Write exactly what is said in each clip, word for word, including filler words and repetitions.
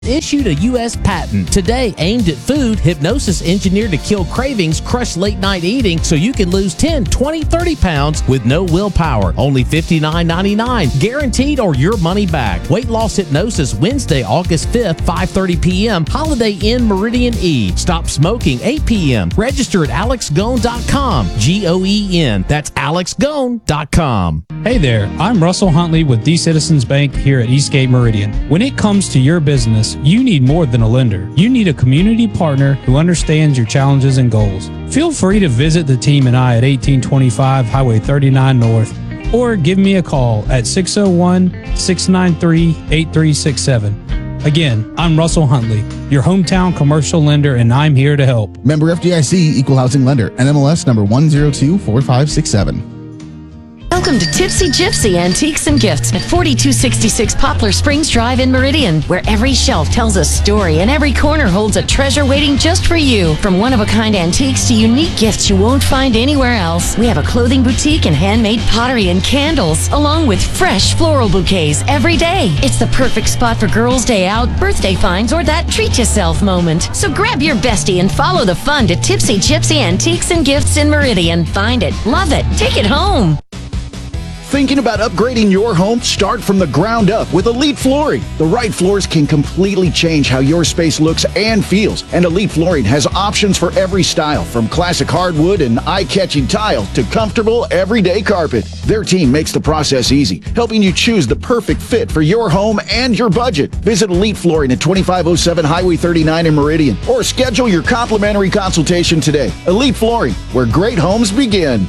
Issued a U S patent today aimed at food, hypnosis engineered to kill cravings, crush late night eating, so you can lose ten, twenty, thirty pounds with no willpower. Only fifty-nine ninety-nine. Guaranteed or your money back. Weight loss hypnosis Wednesday, August fifth, five thirty p.m. Holiday Inn Meridian E. Stop smoking eight p.m. Register at alex gone dot com. G O E N. That's alex gone dot com. Hey there, I'm Russell Huntley with D Citizens Bank here at Eastgate Meridian. When it comes to your business, you need more than a lender. You need a community partner who understands your challenges and goals. Feel free to visit the team and I at eighteen twenty-five Highway thirty-nine North or give me a call at six oh one, six nine three, eight three six seven. Again, I'm Russell Huntley, your hometown commercial lender, and I'm here to help. Member F D I C, Equal Housing Lender, N M L S number one zero two four five six seven. Welcome to Tipsy Gypsy Antiques and Gifts at forty-two sixty-six Poplar Springs Drive in Meridian, where every shelf tells a story and every corner holds a treasure waiting just for you. From one-of-a-kind antiques to unique gifts you won't find anywhere else, we have a clothing boutique and handmade pottery and candles, along with fresh floral bouquets every day. It's the perfect spot for girls' day out, birthday finds, or that treat yourself moment. So grab your bestie and follow the fun to Tipsy Gypsy Antiques and Gifts in Meridian. Find it, love it, take it home. Thinking about upgrading your home? Start from the ground up with Elite Flooring. The right floors can completely change how your space looks and feels. And Elite Flooring has options for every style, from classic hardwood and eye-catching tile to comfortable everyday carpet. Their team makes the process easy, helping you choose the perfect fit for your home and your budget. Visit Elite Flooring at twenty-five oh seven Highway thirty-nine in Meridian, or schedule your complimentary consultation today. Elite Flooring, where great homes begin.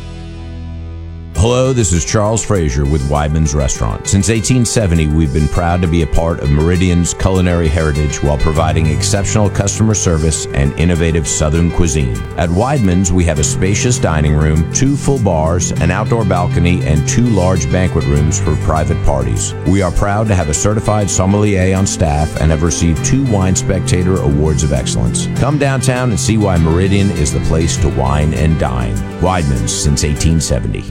Hello, this is Charles Frazier with Weidman's Restaurant. Since eighteen seventy, we've been proud to be a part of Meridian's culinary heritage while providing exceptional customer service and innovative Southern cuisine. At Weidman's, we have a spacious dining room, two full bars, an outdoor balcony, and two large banquet rooms for private parties. We are proud to have a certified sommelier on staff and have received two Wine Spectator Awards of Excellence. Come downtown and see why Meridian is the place to wine and dine. Weidman's since eighteen seventy.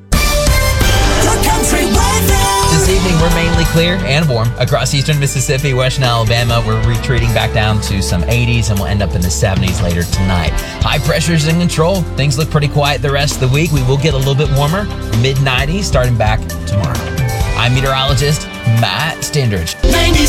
This evening, we're mainly clear and warm across eastern Mississippi, western Alabama. We're retreating back down to some eighties, and we'll end up in the seventies later tonight. High pressure's in control. Things look pretty quiet the rest of the week. We will get a little bit warmer, mid nineties, starting back tomorrow. I'm meteorologist Matt Stendridge.